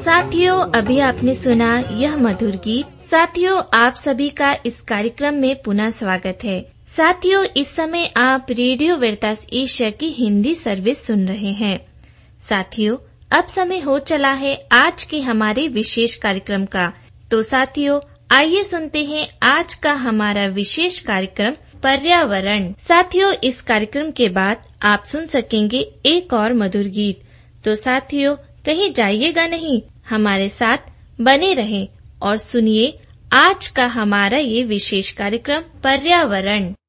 साथियों, अभी आपने सुना यह मधुर गीत। साथियों, आप सभी का इस कार्यक्रम में पुनः स्वागत है। साथियों, इस समय आप रेडियो वेरितास एशिया की हिंदी सर्विस सुन रहे हैं। साथियों, अब समय हो चला है आज के हमारे विशेष कार्यक्रम का। तो साथियों, आइए सुनते हैं आज का हमारा विशेष कार्यक्रम पर्यावरण। साथियों, इस कार्यक्रम के बाद आप सुन सकेंगे एक और मधुर गीत। तो साथियों, कहीं जाइएगा नहीं, हमारे साथ बने रहें और सुनिए आज का हमारा ये विशेष कार्यक्रम पर्यावरण।